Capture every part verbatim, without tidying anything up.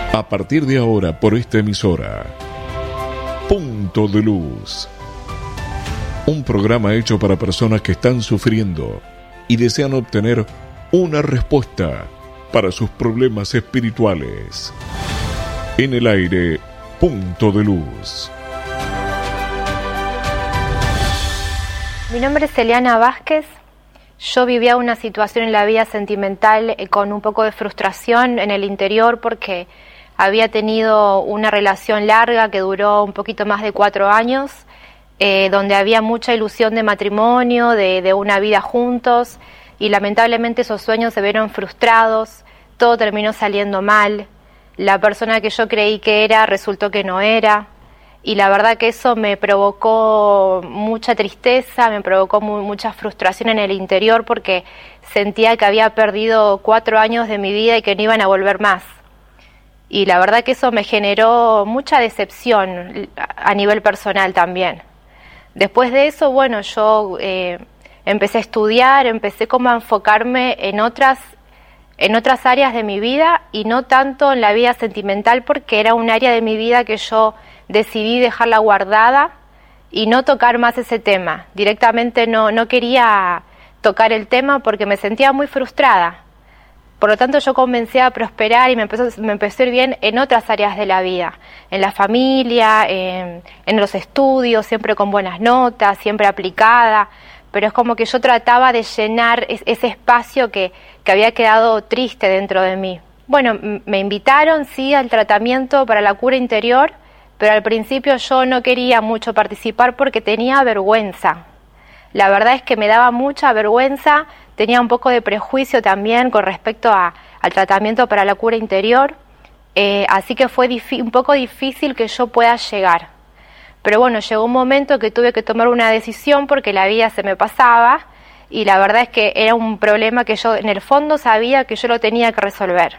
A partir de ahora, por esta emisora, Punto de Luz. Un programa hecho para personas que están sufriendo y desean obtener una respuesta para sus problemas espirituales. En el aire, Punto de Luz. Mi nombre es Eliana Vázquez. Yo vivía una situación en la vida sentimental eh, con un poco de frustración en el interior porque había tenido una relación larga que duró un poquito más de cuatro años, eh, donde había mucha ilusión de matrimonio, de, de una vida juntos, y lamentablemente esos sueños se vieron frustrados, todo terminó saliendo mal, la persona que yo creí que era resultó que no era, y la verdad que eso me provocó mucha tristeza, me provocó mu- mucha frustración en el interior porque sentía que había perdido cuatro años de mi vida y que no iban a volver más. Y la verdad que eso me generó mucha decepción a nivel personal también. Después de eso, bueno, yo eh, empecé a estudiar, empecé como a enfocarme en otras, en otras áreas de mi vida y no tanto en la vida sentimental porque era un área de mi vida que yo decidí dejarla guardada y no tocar más ese tema. Directamente no, no quería tocar el tema porque me sentía muy frustrada. Por lo tanto, yo comencé a prosperar y me empezó, me empezó a ir bien en otras áreas de la vida, en la familia, en, en los estudios, siempre con buenas notas, siempre aplicada, pero es como que yo trataba de llenar es, ese espacio que, que había quedado triste dentro de mí. Bueno, m- me invitaron, sí, al tratamiento para la cura interior, pero al principio yo no quería mucho participar porque tenía vergüenza. La verdad es que me daba mucha vergüenza, tenía un poco de prejuicio también con respecto a, al tratamiento para la cura interior, eh, así que fue difi- un poco difícil que yo pueda llegar. Pero bueno, llegó un momento que tuve que tomar una decisión porque la vida se me pasaba y la verdad es que era un problema que yo en el fondo sabía que yo lo tenía que resolver.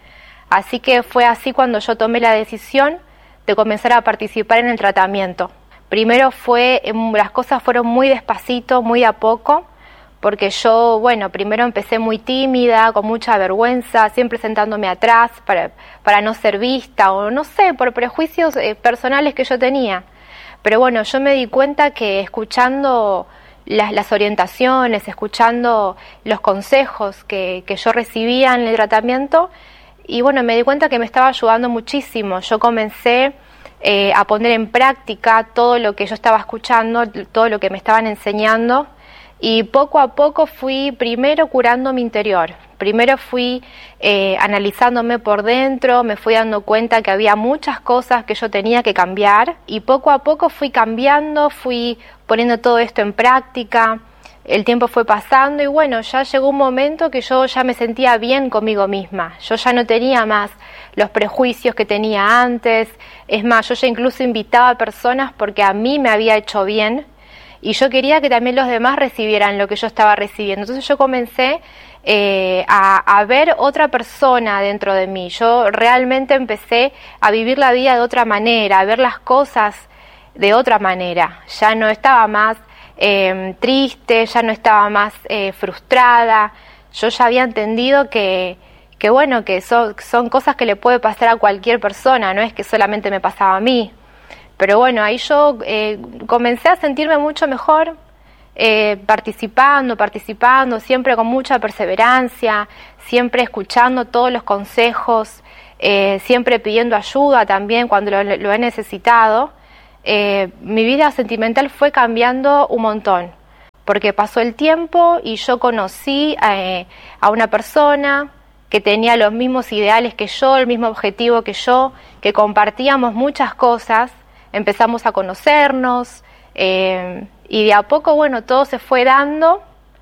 Así que fue así cuando yo tomé la decisión de comenzar a participar en el tratamiento. Primero fue, las cosas fueron muy despacito, muy a poco, porque yo, bueno, primero empecé muy tímida, con mucha vergüenza, siempre sentándome atrás para, para no ser vista, o no sé, por prejuicios eh, personales que yo tenía. Pero bueno, yo me di cuenta que escuchando las, las orientaciones, escuchando los consejos que, que yo recibía en el tratamiento, y bueno, me di cuenta que me estaba ayudando muchísimo. Yo comencé eh, a poner en práctica todo lo que yo estaba escuchando, todo lo que me estaban enseñando, y poco a poco fui primero curando mi interior. Primero fui eh, analizándome por dentro, me fui dando cuenta que había muchas cosas que yo tenía que cambiar, y poco a poco fui cambiando, fui poniendo todo esto en práctica. El tiempo fue pasando y bueno, ya llegó un momento que yo ya me sentía bien conmigo misma. Yo ya no tenía más los prejuicios que tenía antes. Es más, yo ya incluso invitaba a personas porque a mí me había hecho bien y yo quería que también los demás recibieran lo que yo estaba recibiendo. Entonces yo comencé eh, a, a ver otra persona dentro de mí. Yo realmente empecé a vivir la vida de otra manera, a ver las cosas de otra manera. Ya no estaba más Eh, triste, ya no estaba más eh, frustrada. Yo ya había entendido que, que bueno, que son, son cosas que le puede pasar a cualquier persona, no es que solamente me pasaba a mí. Pero bueno, ahí yo eh, comencé a sentirme mucho mejor, eh, participando, participando, siempre con mucha perseverancia, siempre escuchando todos los consejos, eh, siempre pidiendo ayuda también cuando lo, lo he necesitado. Eh, mi vida sentimental fue cambiando un montón, porque pasó el tiempo y yo conocí eh, a una persona que tenía los mismos ideales que yo, el mismo objetivo que yo, que compartíamos muchas cosas, empezamos a conocernos eh, y de a poco, bueno, todo se fue dando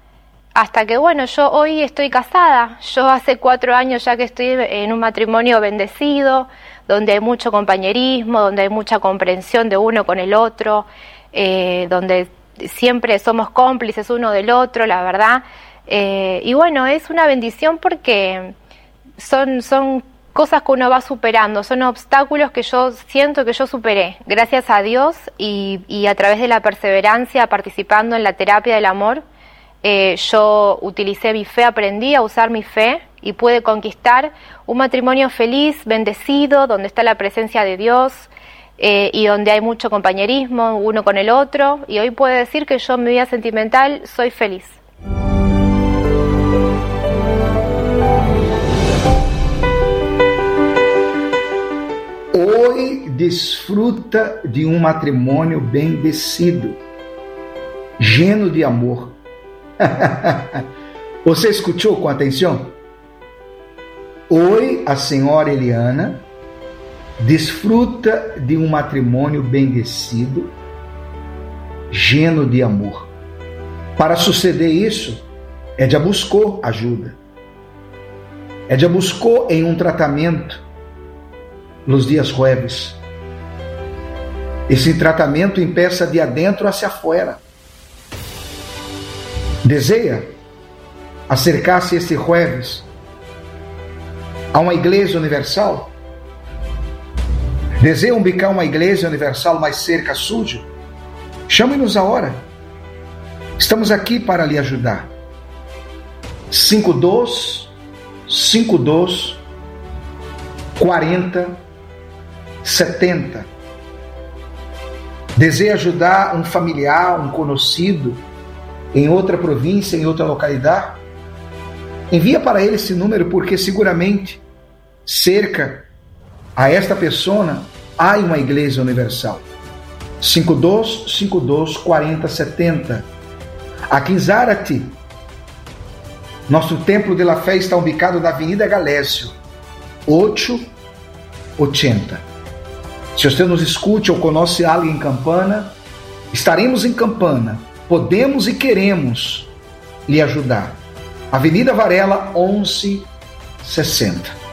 hasta que, bueno, yo hoy estoy casada. Yo hace cuatro años ya que estoy en un matrimonio bendecido, donde hay mucho compañerismo, donde hay mucha comprensión de uno con el otro, eh, donde siempre somos cómplices uno del otro, la verdad. Eh, y bueno, es una bendición porque son, son cosas que uno va superando, son obstáculos que yo siento que yo superé, gracias a Dios y, y a través de la perseverancia, participando en la terapia del amor. Eh, yo utilicé mi fe, aprendí a usar mi fe y puede conquistar un matrimonio feliz, bendecido, donde está la presencia de Dios eh, y donde hay mucho compañerismo uno con el otro. Y hoy puede decir que yo en mi vida sentimental soy feliz. Hoy desfruta de um matrimônio bendecido, lleno de amor. Você escutou com atenção? Hoy a senhora Eliana desfruta de um matrimônio bendecido, lleno de amor. Para suceder isso, ella buscou ajuda. Ella buscou em um tratamento nos dias jueves. Esse tratamento empieza de adentro hacia afuera. Deseja acercar-se este jueves a uma igreja universal? Deseja ubicar uma igreja universal mais cerca suja? Chame-nos agora. Estamos aqui para lhe ajudar. cinco dois, cinco dois, quarenta, setenta. Deseja ajudar um familiar, um conhecido em outra província, em outra localidade? Envia para ele esse número, porque seguramente cerca a esta pessoa há uma igreja universal. cinco dois, cinco dois, quarenta, setenta. Aqui em Zárate, nosso templo de la fé está ubicado na Avenida Galésio, oitocentos e oitenta. Se você nos escute ou conhece alguém em Campana, estaremos em Campana. Podemos e queremos lhe ajudar. Avenida Varela, onze sessenta.